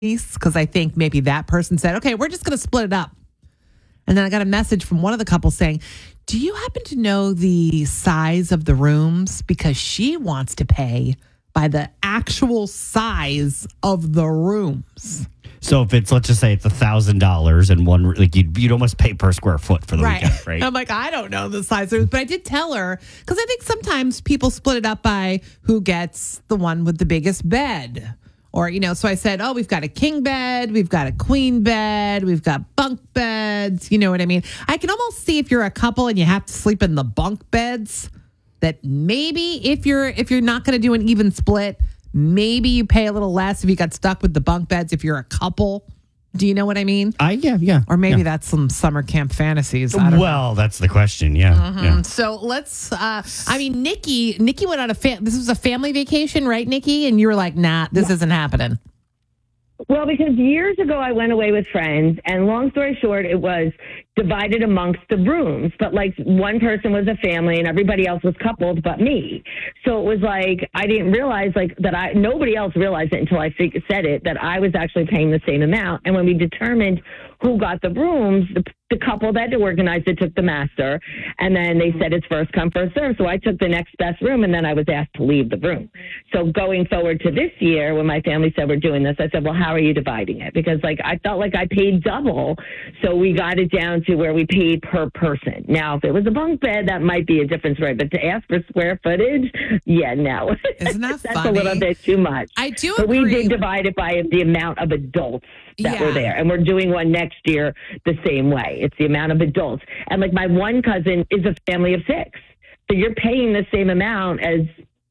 because I think maybe that person said, okay, we're just going to split it up. And then I got a message from one of the couples saying, do you happen to know the size of the rooms? Because she wants to pay by the actual size of the rooms. So if it's, let's just say it's $1,000 and one, like you'd almost pay per square foot for the weekend, right? I'm like, I don't know the size of rooms, but I did tell her, because I think sometimes people split it up by who gets the one with the biggest bed. Or, so I said, we've got a king bed, we've got a queen bed, we've got bunk beds. You know what I mean? I can almost see if you're a couple and you have to sleep in the bunk beds, that maybe if you're not going to do an even split, maybe you pay a little less if you got stuck with the bunk beds if you're a couple. Do you know what I mean? Yeah. Or maybe that's some summer camp fantasies. I don't know. That's the question. Yeah. So let's, Nikki went on this was a family vacation, right, Nikki? And you were like, nah, this isn't happening. Well, because years ago I went away with friends, and long story short, it was divided amongst the rooms. But like one person was a family and everybody else was coupled but me. So it was like I didn't realize nobody else realized it until I said it, that I was actually paying the same amount. And when we determined who got the rooms, the couple that organized it took the master, and then they said it's first come, first serve. So I took the next best room, and then I was asked to leave the room. So going forward to this year, when my family said we're doing this, I said, well, how are you dividing it? Because I felt like I paid double. So we got it down to where we paid per person. Now, if it was a bunk bed, that might be a difference, right? But to ask for square footage, yeah, no. Isn't that That's funny? a little bit too much. I do But agree. we did divide it by the amount of adults that were there. And we're doing one next year the same way. It's the amount of adults. And like my one cousin is a family of 6. So you're paying the same amount as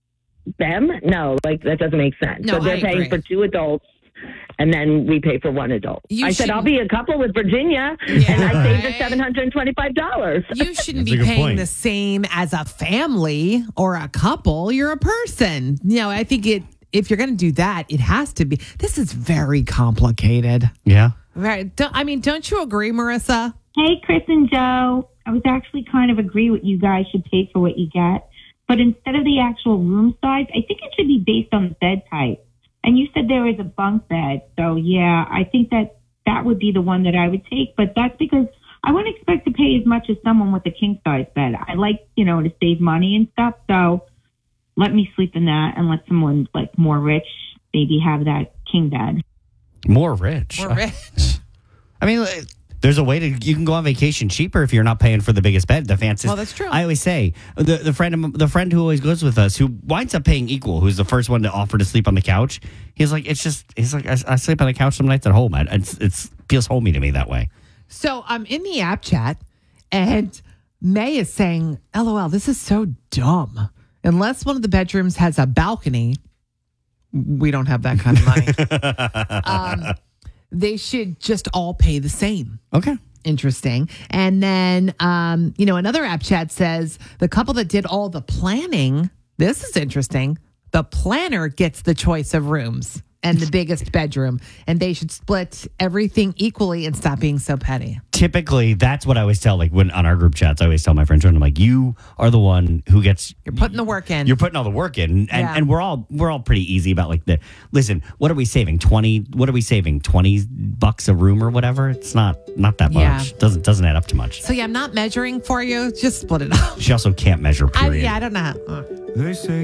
them? No, that doesn't make sense. No, so they're paying for 2 adults, and then we pay for 1 adult. I said, I'll be a couple with Virginia, and I saved her $725. You shouldn't be paying the same as a family or a couple. You're a person. I think if you're going to do that, it has to be. This is very complicated. Yeah. Right. Don't you agree, Marissa? Hey, Chris and Joe. I was actually kind of agree with you guys should pay for what you get. But instead of the actual room size, I think it should be based on the bed type. And you said there is a bunk bed. So, yeah, I think that would be the one that I would take. But that's because I wouldn't expect to pay as much as someone with a king-size bed. I like, to save money and stuff. So let me sleep in that and let someone, more rich maybe have that king bed. More rich. I mean, there's a way you can go on vacation cheaper if you're not paying for the biggest bed, the fanciest. Well, that's true. I always say the friend who always goes with us, who winds up paying equal, who's the first one to offer to sleep on the couch. He's like, I sleep on the couch some nights at home. It feels homey to me that way. So I'm in the app chat, and May is saying, "LOL, this is so dumb. Unless one of the bedrooms has a balcony, we don't have that kind of money." They should just all pay the same. Okay. Interesting. And then, another app chat says the couple that did all the planning, this is interesting. The planner gets the choice of rooms and the biggest bedroom, and they should split everything equally and stop being so petty. Typically, that's what I always tell, when on our group chats, I always tell my friends, I'm like, you are the one who gets... You're putting the work in. You're putting all the work in. And we're all pretty easy about listen, what are we saving? $20 a room or whatever? It's not that much. Yeah. Doesn't add up to much. So I'm not measuring for you. Just split it up. She also can't measure, period. I don't know how. They say